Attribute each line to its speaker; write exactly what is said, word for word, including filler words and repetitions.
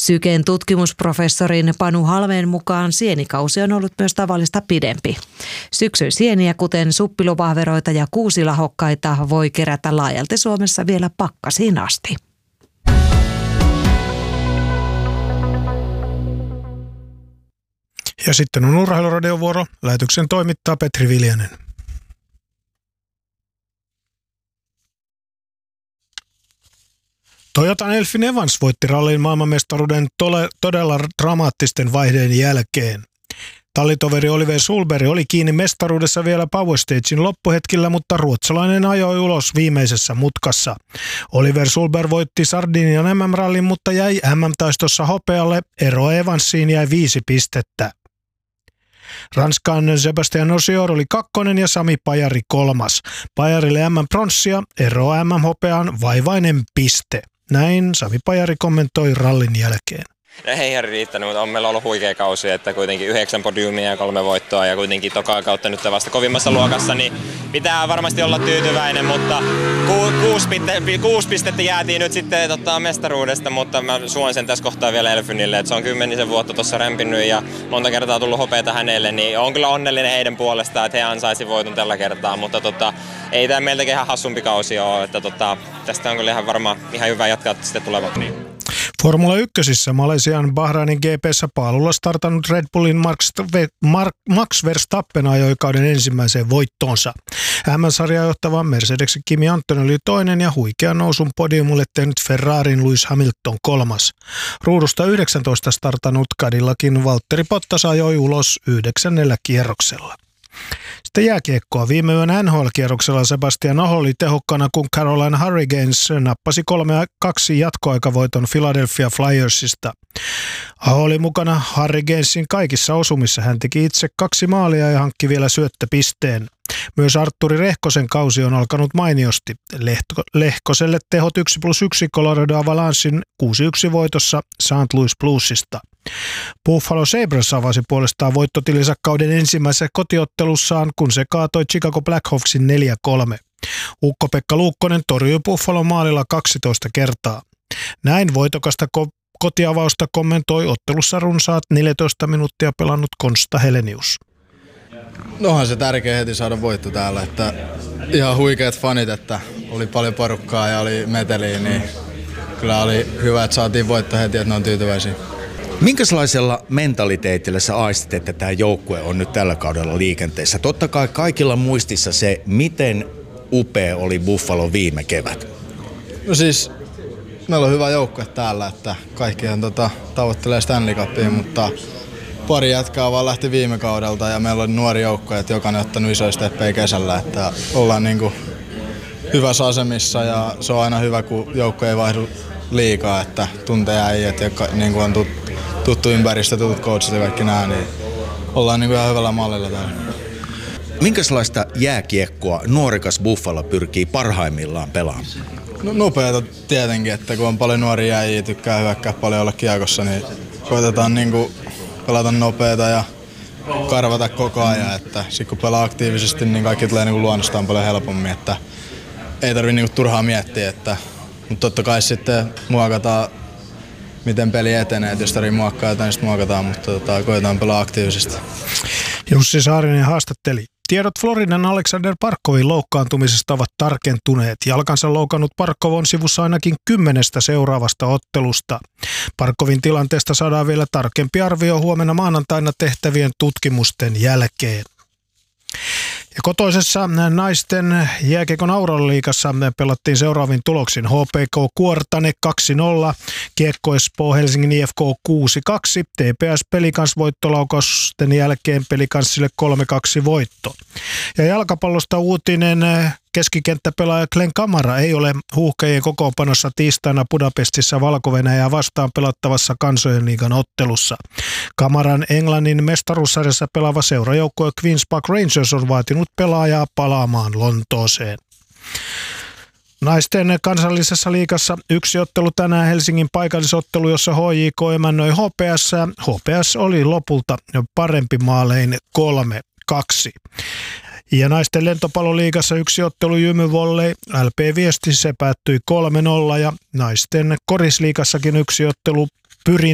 Speaker 1: Syken tutkimusprofessorin Panu Halmeen mukaan sienikausi on ollut myös tavallista pidempi. Syksyn sieniä, kuten suppiluvahveroita ja kuusilahokkaita, voi kerätä laajalti Suomessa vielä pakkasiin asti.
Speaker 2: Ja sitten on Urheiluradion vuoro. Lähetyksen toimittaa Petri Viljanen. Toyotan Elfyn Evans voitti rallin maailmanmestaruuden tole, todella dramaattisten vaiheiden jälkeen. Tallitoveri Oliver Sulberg oli kiinni mestaruudessa vielä Power Stagein loppuhetkillä, mutta ruotsalainen ajoi ulos viimeisessä mutkassa. Oliver Sulberg voitti Sardinian M M-rallin, mutta jäi M M-taistossa hopealle. Ero Evansiin jäi viisi pistettä. Ranskan Sébastien Ogier oli kakkonen ja Sami Pajari kolmas. Pajarille M M-pronssia, ero M M-hopeaan vaivainen piste. Näin Sami Pajari kommentoi rallin jälkeen.
Speaker 3: Ei ihan riittänyt, mutta on meillä ollut huikea kausi, että kuitenkin yhdeksän podiumia ja kolme voittoa ja kuitenkin tokaa kautta nyt vasta kovimmassa luokassa, niin pitää varmasti olla tyytyväinen, mutta ku, kuusi, pitte, kuusi pistettä jäätiin nyt sitten tota, mestaruudesta, mutta mä suon sen tässä kohtaa vielä Elfynille, että se on kymmenisen vuotta tuossa rämpinnyt ja monta kertaa tullut hopeata hänelle, niin on kyllä onnellinen heidän puolestaan, että he ansaisi voiton tällä kertaa, mutta tota, ei tämä meiltäkin ihan hassumpi kausi ole, että tota, tästä on kyllä ihan varmaan ihan hyvä jatkaa sitten tulevat. Niin.
Speaker 2: Formula ykkösissä Malesian Bahrainin G P:ssä paalulla startannut Red Bullin Max, Max Verstappen ajoi kauden ensimmäiseen voittoonsa. M M-sarjaa johtava Mercedeksen Kimi Antonelli oli toinen ja huikean nousun podiumille tehnyt Ferrarin Lewis Hamilton kolmas. Ruudusta yhdeksäntoista startannut Cadillacin Valtteri Bottas ajoi ulos yhdeksännellä kierroksella. Sitten jääkiekkoa. Viime yön N H L-kierroksella Sebastian Aho oli tehokkana, kun Carolina Hurricanes nappasi kolme kaksi jatkoaikavoiton Philadelphia Flyersista. Aho oli mukana Hurricanesin kaikissa osumissa. Hän teki itse kaksi maalia ja hankki vielä syöttöpisteen. Myös Artturi Rehkosen kausi on alkanut mainiosti. Lehto, Lehkoselle tehot yksi plus yksi Colorado Avalanchein kuusi yksi voitossa Saint Louis Bluesista. Buffalo Sabres avasi puolestaan voittotilinsä kauden ensimmäisessä kotiottelussaan, kun se kaatoi Chicago Blackhawksin neljä kolme. Ukko-Pekka Luukkonen torjui Buffalon maalilla kaksitoista kertaa. Näin voitokasta ko- kotiavausta kommentoi ottelussa runsaat neljätoista minuuttia pelannut Konsta Helenius.
Speaker 4: No onhan se tärkeä heti saada voitto täällä, että ihan huikeat fanit, että oli paljon porukkaa ja oli meteliä, niin kyllä oli hyvä, että saatiin voitto heti, että ne on tyytyväisiä.
Speaker 5: Minkälaisella mentaliteetillä sä aistit, että tämä joukkue on nyt tällä kaudella liikenteessä? Totta kai kaikilla muistissa se, miten upea oli Buffalo viime kevät.
Speaker 4: No siis, meillä on hyvä joukkue täällä, että kaikkihan tota, tavoittelee Stanley Cupia, mutta pari jätkää vaan lähti viime kaudelta ja meillä on nuori joukkue, että jokainen on ottanut isoja steppejä kesällä, että ollaan niinku hyvässä asemissa ja se on aina hyvä, kun joukkue ei vaihdu liikaa, että tuntee äijät ja niin kuin on tuttu, tuttu ympäristö, tutut coachit ja kaikki nää, niin ollaan niin kuin ihan hyvällä mallilla täällä.
Speaker 5: Minkälaista jääkiekkoa nuorikas Buffalo pyrkii parhaimmillaan pelaamaan?
Speaker 4: No, nopeata tietenkin, että kun on paljon nuoria jäjiä, tykkää hyökkää paljon olla kiekossa, niin koitetaan niin kuin pelata nopeata ja karvata koko ajan, että sit kun pelaa aktiivisesti, niin kaikki tulee niin kuin luonnostaan paljon helpommin, että ei tarvitse niin kuin turhaa miettiä, että mutta totta kai sitten muokataan, miten peli etenee. Et jos tarvitsee muokkaa jotain, niin sitten muokataan, mutta tota, koetaan pelaa aktiivisesti.
Speaker 2: Jussi Saarinen haastatteli. Tiedot Floridan Alexander Barkovin loukkaantumisesta ovat tarkentuneet. Jalkansa loukannut Barkov on sivussa ainakin kymmenestä seuraavasta ottelusta. Barkovin tilanteesta saadaan vielä tarkempi arvio huomenna maanantaina tehtävien tutkimusten jälkeen. Ja kotoisessa naisten jääkiekon Aurora-liigassa pelattiin seuraavin tuloksin. H P K Kuortane kaksi nolla, Kiekko Espoo Helsingin I F K kuusi kaksi, T P S Pelikans voittolaukausten jälkeen Pelikanssille kolme kaksi voitto. Ja jalkapallosta uutinen. Keskikenttäpelaaja Glenn Kamara ei ole Huuhkajien kokoonpanossa tiistaina Budapestissa Valko-Venäjää vastaan pelattavassa Kansojen liigan ottelussa. Kamaran Englannin mestaruussarjassa pelaava seurajoukkue Queen's Park Rangers on vaatinut pelaajaa palaamaan Lontooseen. Naisten kansallisessa liigassa yksi ottelu tänään Helsingin paikallisottelu, jossa H J K emännöi H P S. H P S oli lopulta parempi maalein kolme kaksi. Ja naisten lentopalloliigassa yksi ottelu Jymyvolley L P Viesti, se päättyi kolme nolla ja naisten korisliigassakin yksi ottelu Pyrin